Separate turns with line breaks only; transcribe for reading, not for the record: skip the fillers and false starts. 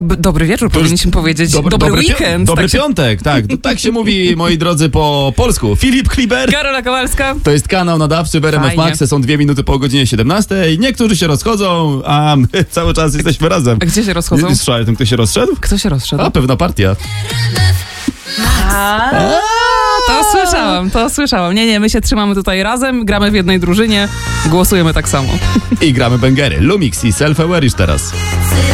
Dobry wieczór, powinniśmy powiedzieć. Dobry weekend.
Dobry piątek, tak. Tak się mówi, moi drodzy, po polsku. Filip Kliber.
Karola Kowalska.
To jest kanał nadawczy w RMF Max. Są 2 minuty po godzinie 17. Niektórzy się rozchodzą, a my cały czas jesteśmy razem.
A gdzie się rozchodzą?
Słyszałem, tym, kto się rozszedł?
Kto się rozszedł?
A, pewna partia.
To słyszałam. Nie, my się trzymamy tutaj razem, gramy w jednej drużynie, głosujemy tak samo.
I gramy bęgery. Lumix i Self Aware już teraz.